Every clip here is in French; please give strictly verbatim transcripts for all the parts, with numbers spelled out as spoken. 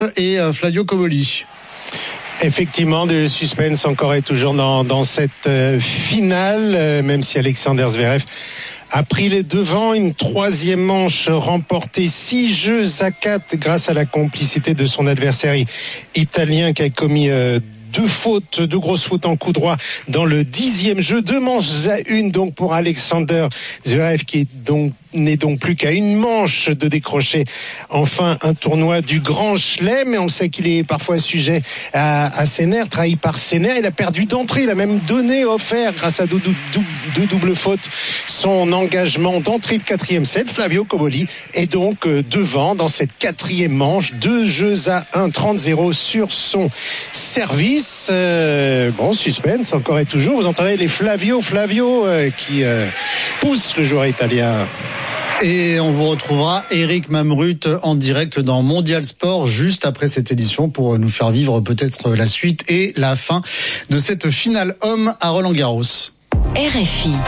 et Flavio Cobolli. Effectivement, de suspense encore et toujours dans, dans cette euh, finale, euh, même si Alexander Zverev a pris les devants. Une troisième manche remportée six jeux à quatre grâce à la complicité de son adversaire italien qui a commis euh, deux fautes, deux grosses fautes en coup droit dans le dixième jeu. Deux manches à une donc pour Alexander Zverev qui est donc n'est donc plus qu'à une manche de décrocher enfin un tournoi du Grand Chelem. Et on sait qu'il est parfois sujet à, à ses nerfs, trahi par ses nerfs. Il a perdu d'entrée, il a même donné, offert grâce à deux, deux, deux doubles fautes son engagement d'entrée de quatrième set. Flavio Cobolli est donc devant dans cette quatrième manche, deux jeux à un, trente zéro sur son service. Euh, bon, suspense encore et toujours. Vous entendez les Flavio Flavio euh, qui euh, poussent le joueur italien. Et on vous retrouvera Eric Mamrut en direct dans Mondial Sport juste après cette édition pour nous faire vivre peut-être la suite et la fin de cette finale homme à Roland-Garros. R F I.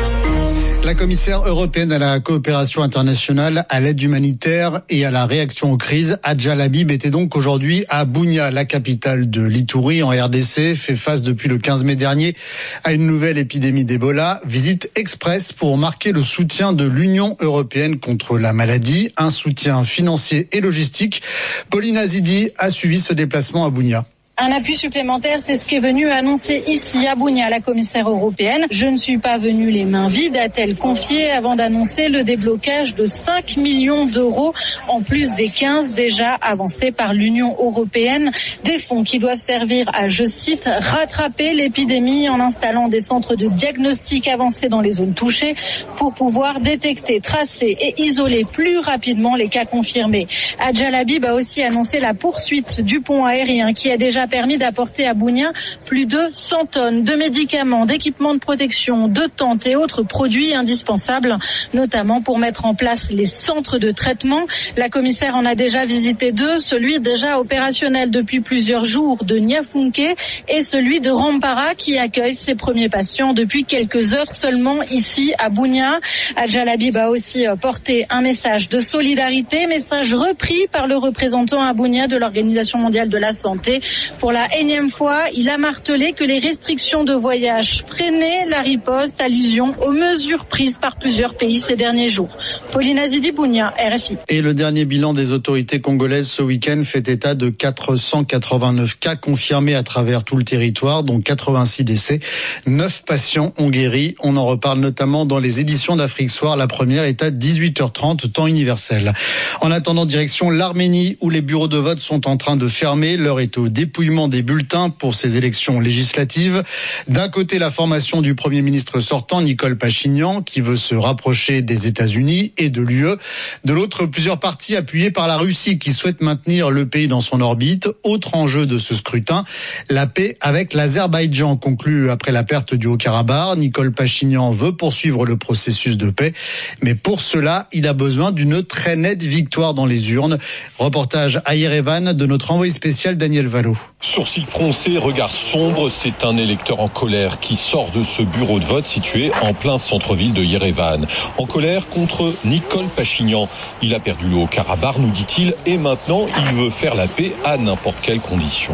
La commissaire européenne à la coopération internationale, à l'aide humanitaire et à la réaction aux crises, Hadja Labib, était donc aujourd'hui à Bunia, la capitale de l'Itourie en R D C, fait face depuis le quinze mai dernier à une nouvelle épidémie d'Ebola. Visite express pour marquer le soutien de l'Union européenne contre la maladie, un soutien financier et logistique. Pauline Azidi a suivi ce déplacement à Bunia. Un appui supplémentaire, c'est ce qu'est venu annoncer ici à Bunia la commissaire européenne. Je ne suis pas venue les mains vides, a-t-elle confié avant d'annoncer le déblocage de cinq millions d'euros en plus des quinze déjà avancés par l'Union européenne. Des fonds qui doivent servir à, je cite, rattraper l'épidémie en installant des centres de diagnostic avancés dans les zones touchées pour pouvoir détecter, tracer et isoler plus rapidement les cas confirmés. Hadja Labib a aussi annoncé la poursuite du pont aérien qui a déjà permis d'apporter à Bunia plus de cent tonnes de médicaments, d'équipements de protection, de tentes et autres produits indispensables, notamment pour mettre en place les centres de traitement. La commissaire en a déjà visité deux, celui déjà opérationnel depuis plusieurs jours de Niafunke et celui de Rampara qui accueille ses premiers patients depuis quelques heures seulement ici à Bunia. Hadja Labib a aussi porté un message de solidarité, message repris par le représentant à Bunia de l'Organisation mondiale de la santé. Pour la énième fois, il a martelé que les restrictions de voyage freinaient la riposte, allusion aux mesures prises par plusieurs pays ces derniers jours. Pauline Azidi, Bunia, R F I. Et le dernier bilan des autorités congolaises ce week-end fait état de quatre cent quatre-vingt-neuf cas confirmés à travers tout le territoire, dont quatre-vingt-six décès. neuf patients ont guéri. On en reparle notamment dans les éditions d'Afrique Soir. La première est à dix-huit heures trente, temps universel. En attendant, direction l'Arménie, où les bureaux de vote sont en train de fermer. L'heure est au dépouillement des bulletins pour ces élections législatives. D'un côté, la formation du Premier ministre sortant, Nicole Pachinian, qui veut se rapprocher des États-Unis et de l'U E. De l'autre, plusieurs partis appuyés par la Russie qui souhaitent maintenir le pays dans son orbite. Autre enjeu de ce scrutin, la paix avec l'Azerbaïdjan, conclue après la perte du Haut-Karabakh. Nicole Pachinian veut poursuivre le processus de paix, mais pour cela, il a besoin d'une très nette victoire dans les urnes. Reportage à Yerevan de notre envoyé spécial Daniel Valo. Sourcils froncés, regard sombre, c'est un électeur en colère qui sort de ce bureau de vote situé en plein centre-ville de Yerevan. En colère contre Nicole Pachinian. Il a perdu le Haut-Karabakh, nous dit-il, et maintenant il veut faire la paix à n'importe quelle condition.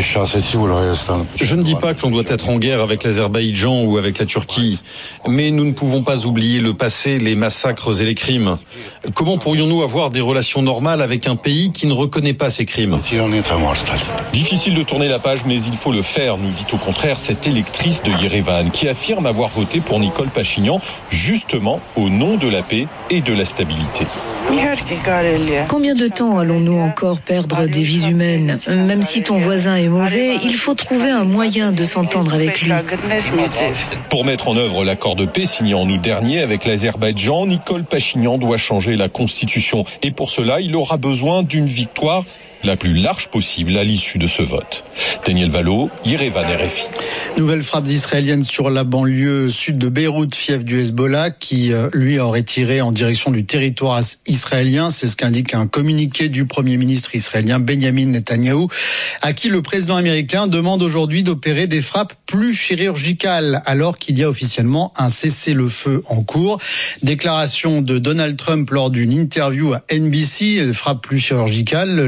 Je ne dis pas que l'on doit être en guerre avec l'Azerbaïdjan ou avec la Turquie, mais nous ne pouvons pas oublier le passé, les massacres et les crimes. Comment pourrions-nous avoir des relations normales avec un pays qui ne reconnaît pas ces crimes ? Difficile de tourner la page, mais il faut le faire, nous dit au contraire cette électrice de Yerevan qui affirme avoir voté pour Nicole Pachinian justement au nom de la paix et de la stabilité. Combien de temps allons-nous encore perdre des vies humaines ? Même si ton voisin est mauvais, il faut trouver un moyen de s'entendre avec lui. Pour mettre en œuvre l'accord de paix signé en août dernier avec l'Azerbaïdjan, Nicole Pachinian doit changer la constitution. Et pour cela, il aura besoin d'une victoire la plus large possible à l'issue de ce vote. Daniel Valo, Yerevan, R F I. Nouvelle frappe israélienne sur la banlieue sud de Beyrouth, fief du Hezbollah, qui lui aurait tiré en direction du territoire israélien. C'est ce qu'indique un communiqué du Premier ministre israélien Benjamin Netanyahou, à qui le président américain demande aujourd'hui d'opérer des frappes plus chirurgicales, alors qu'il y a officiellement un cessez-le-feu en cours. Déclaration de Donald Trump lors d'une interview à N B C, frappe plus chirurgicale. Les termes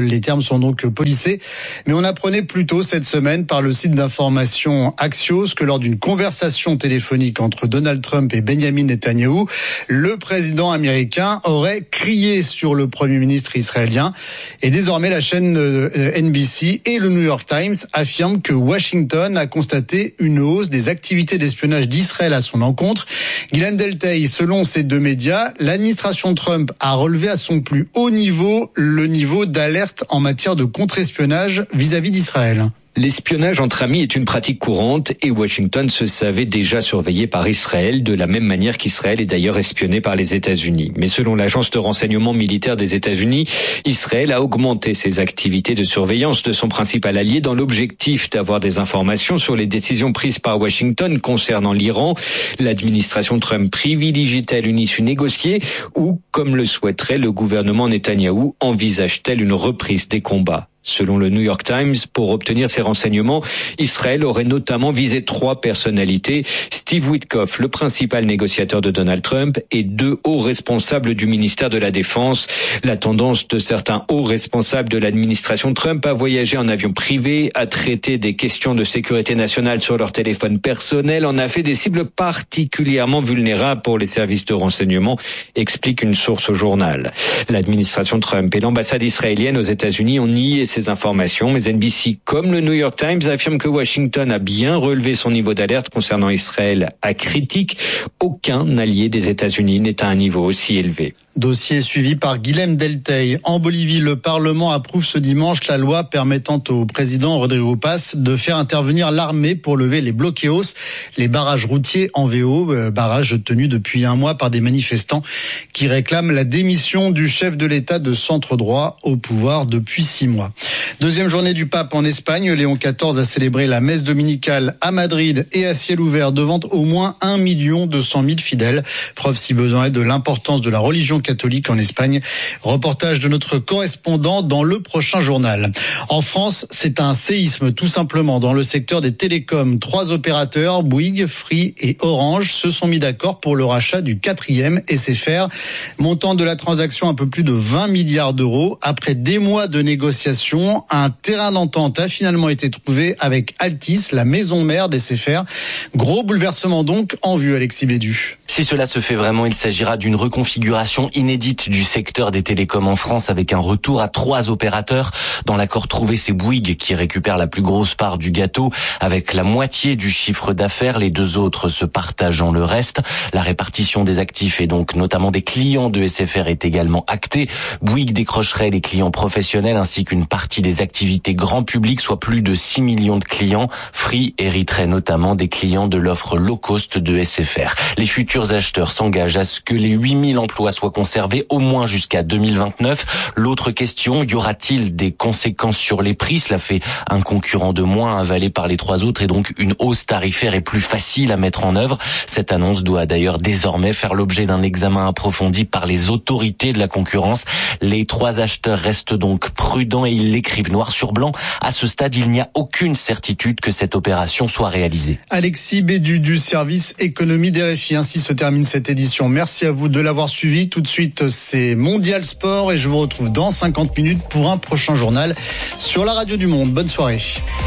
sont donc policés. Mais on apprenait plus tôt cette semaine par le site d'information Axios que lors d'une conversation téléphonique entre Donald Trump et Benjamin Netanyahou, le président américain aurait crié sur le premier ministre israélien. Et désormais, la chaîne N B C et le New York Times affirment que Washington a constaté une hausse des activités d'espionnage d'Israël à son encontre. Guylaine Delteil, selon ces deux médias, l'administration Trump a relevé à son plus haut niveau le niveau d'alerte en matière de contre-espionnage vis-à-vis d'Israël. L'espionnage entre amis est une pratique courante et Washington se savait déjà surveillé par Israël, de la même manière qu'Israël est d'ailleurs espionné par les États-Unis. Mais selon l'agence de renseignement militaire des États-Unis, Israël a augmenté ses activités de surveillance de son principal allié dans l'objectif d'avoir des informations sur les décisions prises par Washington concernant l'Iran. L'administration Trump privilégie-t-elle une issue négociée ou, comme le souhaiterait le gouvernement Netanyahou, envisage-t-elle une reprise des combats ? Selon le New York Times, pour obtenir ces renseignements, Israël aurait notamment visé trois personnalités, Steve Witkoff, le principal négociateur de Donald Trump, et deux hauts responsables du ministère de la Défense. La tendance de certains hauts responsables de l'administration Trump à voyager en avion privé, à traiter des questions de sécurité nationale sur leur téléphone personnel, en a fait des cibles particulièrement vulnérables pour les services de renseignement, explique une source au journal. L'administration Trump et l'ambassade israélienne aux États-Unis ont nié ces informations, mais N B C comme le New York Times affirment que Washington a bien relevé son niveau d'alerte concernant Israël à critique. Aucun allié des États-Unis n'est à un niveau aussi élevé. Dossier suivi par Guylaine Delteil. En Bolivie, le Parlement approuve ce dimanche la loi permettant au président Rodrigo Paz de faire intervenir l'armée pour lever les bloqueos, les barrages routiers en V O, barrages tenus depuis un mois par des manifestants qui réclament la démission du chef de l'État de centre droit au pouvoir depuis six mois. Deuxième journée du pape en Espagne, Léon quatorze a célébré la messe dominicale à Madrid et à ciel ouvert devant au moins un million deux cent mille fidèles. Preuve si besoin est de l'importance de la religion catholique en Espagne. Reportage de notre correspondant dans le prochain journal. En France, c'est un séisme tout simplement dans le secteur des télécoms. Trois opérateurs, Bouygues, Free et Orange, se sont mis d'accord pour le rachat du quatrième S F R. Montant de la transaction un peu plus de vingt milliards d'euros. Après des mois de négociations, un terrain d'entente a finalement été trouvé avec Altice, la maison mère des S F R. Gros bouleversement donc en vue, Alexis Bédu. Si cela se fait vraiment, il s'agira d'une reconfiguration inédite du secteur des télécoms en France avec un retour à trois opérateurs. Dans l'accord trouvé, c'est Bouygues qui récupère la plus grosse part du gâteau avec la moitié du chiffre d'affaires, les deux autres se partageant le reste. La répartition des actifs et donc notamment des clients de S F R est également actée. Bouygues décrocherait les clients professionnels ainsi qu'une partie des activités grand public, soit plus de six millions de clients. Free hériterait notamment des clients de l'offre low cost de S F R. Les futurs acheteurs s'engagent à ce que les huit mille emplois soient conservés au moins jusqu'à deux mille vingt-neuf. L'autre question, y aura-t-il des conséquences sur les prix? Cela fait un concurrent de moins avalé par les trois autres et donc une hausse tarifaire est plus facile à mettre en œuvre. Cette annonce doit d'ailleurs désormais faire l'objet d'un examen approfondi par les autorités de la concurrence. Les trois acheteurs restent donc prudents et ils l'écrivent noir sur blanc. À ce stade, il n'y a aucune certitude que cette opération soit réalisée. Alexis Bédu du service économie d'R F I. Ainsi se termine cette édition. Merci à vous de l'avoir suivi. Tout de suite, c'est Mondial Sport et je vous retrouve dans cinquante minutes pour un prochain journal sur la radio du Monde. Bonne soirée.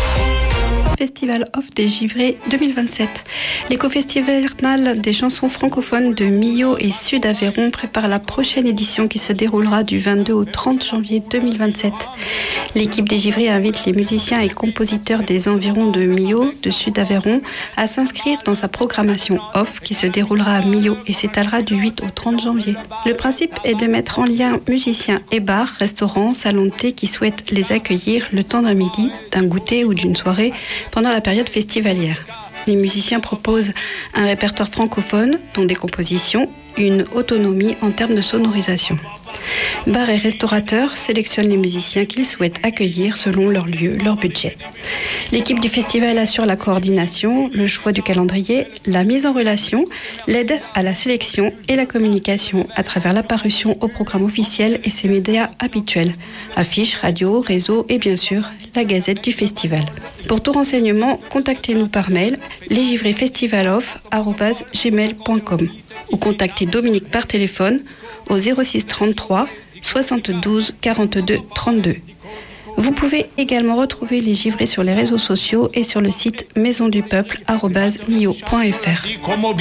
Festival Off des Givrés deux mille vingt-sept. L'éco-festival des chansons francophones de Millau et Sud-Aveyron prépare la prochaine édition qui se déroulera du vingt-deux au trente janvier deux mille vingt-sept. L'équipe des Givrés invite les musiciens et compositeurs des environs de Millau, de Sud-Aveyron, à s'inscrire dans sa programmation Off qui se déroulera à Millau et s'étalera du huit au trente janvier. Le principe est de mettre en lien musiciens et bars, restaurants, salons de thé qui souhaitent les accueillir le temps d'un midi, d'un goûter ou d'une soirée pendant la période festivalière. Les musiciens proposent un répertoire francophone, dont des compositions, une autonomie en termes de sonorisation. Bars et restaurateurs sélectionnent les musiciens qu'ils souhaitent accueillir selon leur lieu, leur budget. L'équipe du festival assure la coordination, le choix du calendrier, la mise en relation, l'aide à la sélection et la communication à travers l'apparition au programme officiel et ses médias habituels, affiches, radio, réseaux et bien sûr la gazette du festival. Pour tout renseignement, contactez-nous par mail lesgivrésfestivaloff arobase gmail point com ou contactez Dominique par téléphone au zéro six trente-trois soixante-douze quarante-deux trente-deux. Vous pouvez également retrouver les givrés sur les réseaux sociaux et sur le site maison du peuple arobase mio point f r.